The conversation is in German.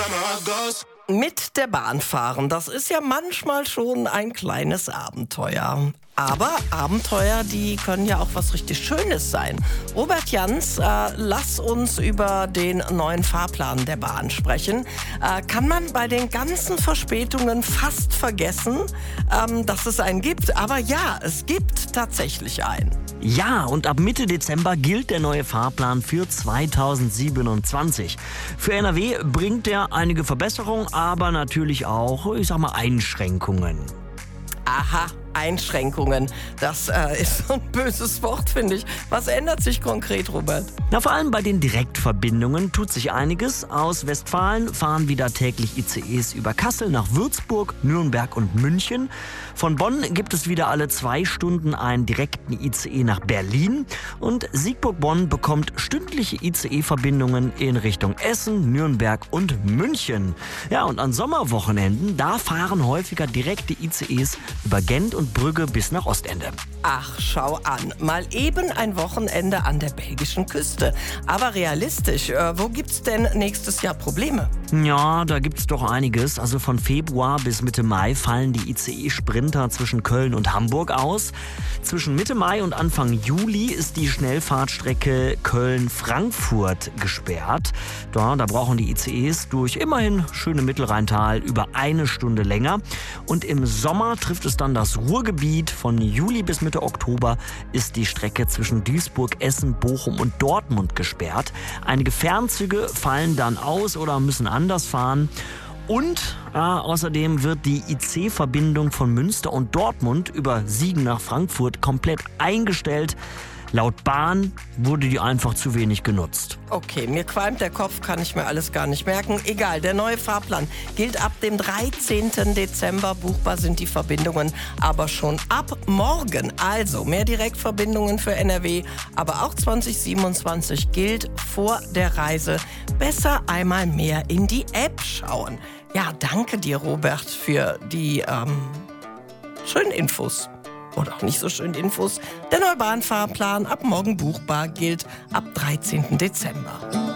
Mit der Bahn fahren, das ist ja manchmal schon ein kleines Abenteuer. Aber Abenteuer, die können ja auch was richtig Schönes sein. Robert Jans, lass uns über den neuen Fahrplan der Bahn sprechen. Kann man bei den ganzen Verspätungen fast vergessen, dass es einen gibt? Aber ja, es gibt tatsächlich einen. Ja, und ab Mitte Dezember gilt der neue Fahrplan für 2027. Für NRW bringt er einige Verbesserungen, aber natürlich auch, Einschränkungen. Aha, Einschränkungen. Das ist so ein böses Wort, finde ich. Was ändert sich konkret, Robert? Vor allem bei den Direktverbindungen tut sich einiges. Aus Westfalen fahren wieder täglich ICEs über Kassel nach Würzburg, Nürnberg und München. Von Bonn gibt es wieder alle 2 Stunden einen direkten ICE nach Berlin. Und Siegburg-Bonn bekommt stündliche ICE-Verbindungen in Richtung Essen, Nürnberg und München. Ja, und an Sommerwochenenden, da fahren häufiger direkte ICEs über Gent und Brügge bis nach Ostende. Ach, schau an. Mal eben ein Wochenende an der belgischen Küste. Aber realistisch, wo gibt's denn nächstes Jahr Probleme? Ja, da gibt's doch einiges. Also von Februar bis Mitte Mai fallen die ICE-Sprinter zwischen Köln und Hamburg aus. Zwischen Mitte Mai und Anfang Juli ist die Schnellfahrtstrecke Köln-Frankfurt gesperrt. Da brauchen die ICEs durch immerhin schöne Mittelrheintal über 1 Stunde länger. Und im Sommer trifft es dann das Ruhrgebiet. Von Juli bis Mitte Oktober ist die Strecke zwischen Duisburg, Essen, Bochum und Dortmund gesperrt. Einige Fernzüge fallen dann aus oder müssen anders fahren. Und außerdem wird die IC-Verbindung von Münster und Dortmund über Siegen nach Frankfurt komplett eingestellt. Laut Bahn wurde die einfach zu wenig genutzt. Okay, mir qualmt der Kopf, kann ich mir alles gar nicht merken. Egal, der neue Fahrplan gilt ab dem 13. Dezember. Buchbar sind die Verbindungen aber schon ab morgen. Also mehr Direktverbindungen für NRW, aber auch 2027 gilt vor der Reise. Besser einmal mehr in die App schauen. Ja, danke dir, Robert, für die schönen Infos. Oder auch nicht so schön Infos. Der neue Bahnfahrplan ab morgen buchbar gilt ab 13. Dezember.